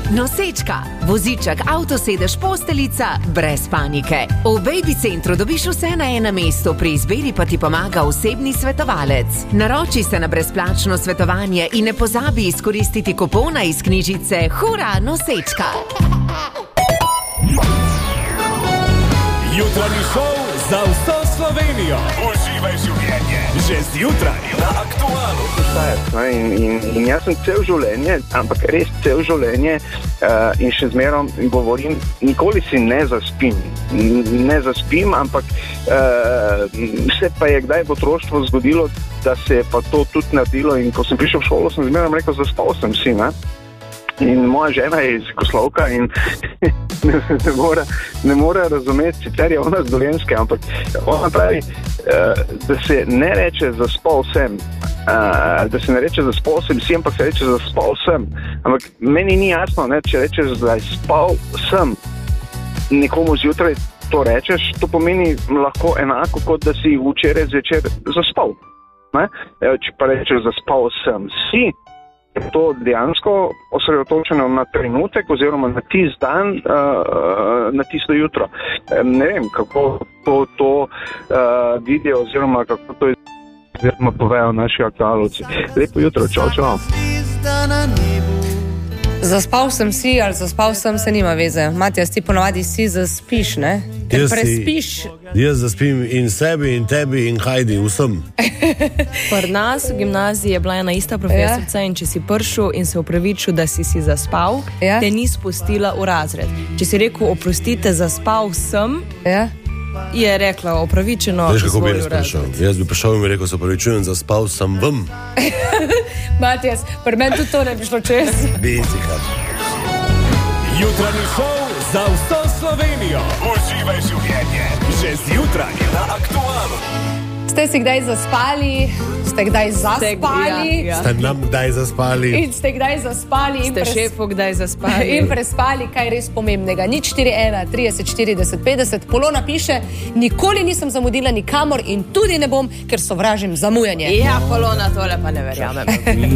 Nosečka, voziček, avtosedež, posteljica, brez panike. V Baby centru dobiš vse na enem mestu, pri izbiri pa ti pomaga osebni svetovalec. Naroči se na brezplačno svetovanje in ne pozabi izkoristiti kupona iz knjižice Hura nosečka. Jutranji šov za vso Slovenijo. Uživaj življenje. Že zjutraj na Aktualu. In jaz sem cel življenje, ampak res cel življenje in še zmerom govorim, nikoli si ne zaspim. Ne zaspim, ampak se pa je kdaj v otroštvu zgodilo, da se je pa to tudi naredilo. In ko sem prišel v šolo, sem zmerom rekel, zaspal sem si, ne? In moja žena je iz Koslovka in ne more razumeti, sicer je ona z Dolenjske, ampak ona pravi, da se ne reče zaspal sem, da se ne reče zaspal sem si, ampak se reče zaspal sem. Ampak meni ni jasno, ne, če rečeš zaspal sem nekomu zjutraj to rečeš, to pomeni lahko enako, kot da si včeraj zvečer zaspal. Ne? Če pa rečeš zaspal sem si, je to dejansko osredotočeno na trenutek oziroma na tisti dan, na tisto jutro. Ne vem, kako to vidijo oziroma kako to povejo naši aktualci. Lepo jutro, čau, čau. Zaspal sem si ali zaspal sem, se nima veze. Matijas, ti ponovadi si zaspiš, ne? Ker prespiš. Jaz zaspim in sebi, in tebi, in Hajdi, vsem. Pri nas v gimnaziji je bila ena ista profesorica in če si prišel in se opravičil, da si zaspal, te ni spustila v razred. Če si rekel, oprostite, zaspal sem, je rekla opravičeno. Veš, kako bi jaz prišel? Jaz bi prišel in mi rekel, se opravičujem, zaspal sem vam. Matijas, pri meni tudi to ne bi šlo čez. Jutranji šov za vso Slovenijo. Uživaj življenje. Že zjutraj na Aktualu. Ste si kdaj zaspali? Ste kdaj zaspali? Ste nam kdaj zaspali? In ste kdaj zaspali? Ste šefu kdaj zaspali? In prespali, kaj res pomembnega. Nič 4-1, 30, 40, 50. Polona piše, nikoli nisem zamudila nikamor in tudi ne bom, ker sovražim zamujanje. Ja, Polona, tole pa ne verjamem.